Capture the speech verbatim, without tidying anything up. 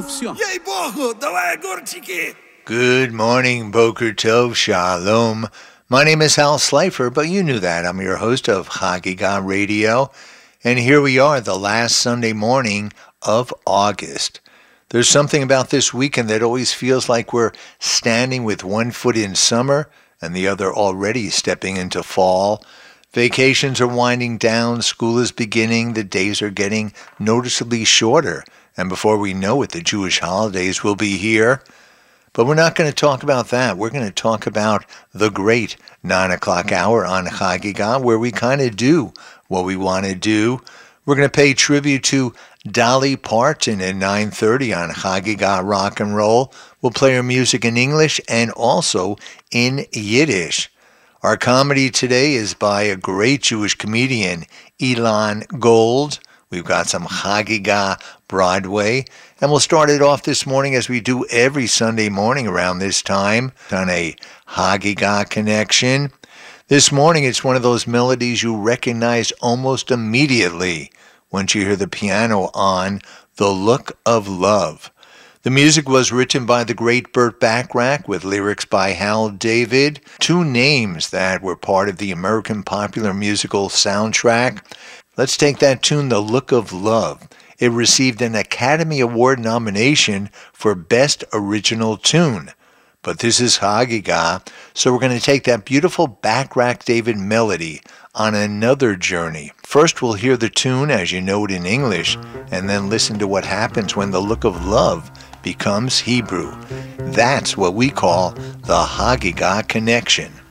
все. Ей-богу, давай огурчики. Good morning, Boker Tov, Shalom. My name is Hal Slifer, but you knew that. I'm your host of Hagigah Radio, and here we are, the last Sunday morning of August. There's something about this weekend that always feels like we're standing with one foot in summer and the other already stepping into fall. Vacations are winding down, school is beginning, the days are getting noticeably shorter, and before we know it, the Jewish holidays will be here. But we're not going to talk about that. We're going to talk about the great nine o'clock hour on Hagigah, where we kind of do what we want to do. We're going to pay tribute to Dolly Parton at nine thirty on Hagigah Rock and Roll. We'll play her music in English and also in Yiddish. Our comedy today is by a great Jewish comedian, Elon Gold. We've got some Hagigah Broadway. And we'll start it off this morning as we do every Sunday morning around this time on a Hagigah connection. This morning it's one of those melodies you recognize almost immediately once you hear the piano on, The Look of Love. The music was written by the great Burt Bacharach with lyrics by Hal David, two names that were part of the American popular musical soundtrack. Let's take that tune, The Look of Love. It received an Academy Award nomination for Best Original Tune. But this is Hagigah, so we're going to take that beautiful Bacharach David melody on another journey. First we'll hear the tune as you know it in English, and then listen to what happens when the look of love becomes Hebrew. That's what we call the Hagigah connection.